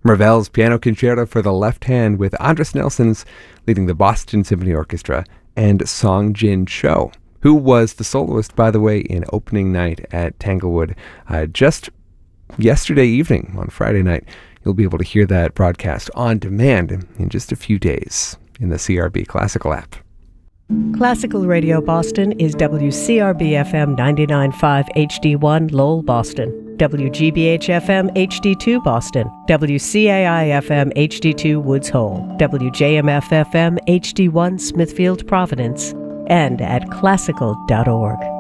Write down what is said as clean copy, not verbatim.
Ravel's Piano Concerto for the Left Hand with Andris Nelsons leading the Boston Symphony Orchestra, and Song Jin Cho, who was the soloist, by the way, in opening night at Tanglewood just yesterday evening on Friday night. You'll be able to hear that broadcast on demand in just a few days in the CRB Classical app. Classical Radio Boston is WCRB-FM 99.5 HD1 Lowell, Boston, WGBH-FM HD2 Boston, WCAI-FM HD2 Woods Hole, WJMF-FM HD1 Smithfield, Providence, and at classical.org.